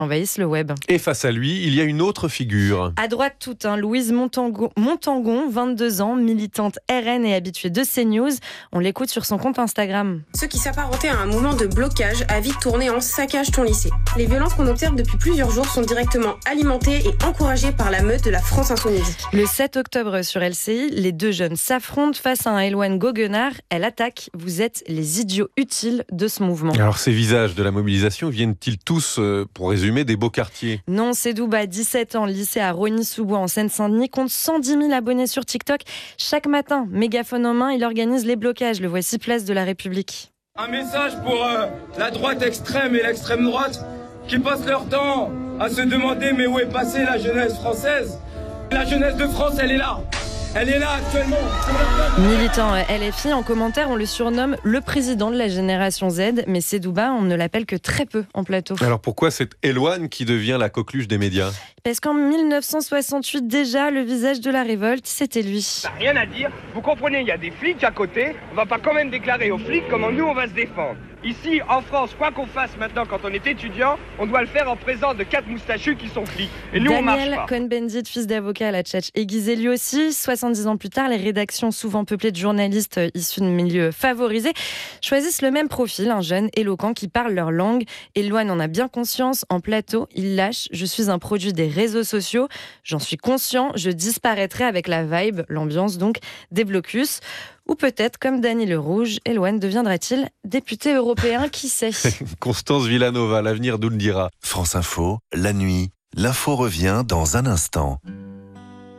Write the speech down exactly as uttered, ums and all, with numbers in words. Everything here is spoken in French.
envahissent le web. Et face à lui, il y a une autre figure. À droite toute, hein, Louise Montangon, Montangon, vingt-deux ans, militante R N et habituée de CNews. On l'écoute sur son compte Instagram. Ce qui s'apparentait à un mouvement de blocage a vite tourné en saccage ton lycée. Les violences qu'on observe depuis plusieurs jours sont directement alimentées et encouragées par la meute de la France Insoumise. Le sept octobre sur L C I, les deux jeunes s'affrontent face à un Elouane Goguenard. Elle attaque. Vous êtes les idiots utiles de ce mouvement. Alors ces visages de la mobilisation viennent-ils tous, euh, pour résumer, des beaux quartiers ? Non, Sedouba, dix-sept ans, lycée à Rosny-sous-Bois en Seine-Saint-Denis, compte cent dix mille abonnés sur TikTok. Chaque matin, mégaphone en main, il organise les blocages. Le voici, place de la République. Un message pour euh, la droite extrême et l'extrême droite qui passent leur temps à se demander mais où est passée la jeunesse française ? La jeunesse de France, elle est là. Elle est là actuellement. Militant L F I, en commentaire, on le surnomme le président de la génération Z, mais Sedouba, on ne l'appelle que très peu en plateau. Alors pourquoi cette Elouane qui devient la coqueluche des médias ? Parce qu'en mille neuf cent soixante-huit, déjà, le visage de la révolte, c'était lui. Rien à dire. Vous comprenez, il y a des flics à côté. On va pas quand même déclarer aux flics comment nous on va se défendre. Ici, en France, quoi qu'on fasse maintenant quand on est étudiant, on doit le faire en présence de quatre moustachus qui sont flics. Et nous, on marche Daniel pas. Cohn-Bendit, fils d'avocat à la Tchatch, aiguisé lui aussi. soixante-dix ans plus tard, les rédactions souvent peuplées de journalistes issus de milieux favorisés choisissent le même profil, un jeune éloquent qui parle leur langue. Elouane en a bien conscience. En plateau, il lâche « Je suis un produit des réseaux sociaux. J'en suis conscient. Je disparaîtrai avec la vibe, l'ambiance donc, des blocus. » Ou peut-être, comme Dany Le Rouge, Elouane deviendra-t-il député européen, qui sait ? Constance Villanova, l'avenir nous le dira. France Info, la nuit, l'info revient dans un instant.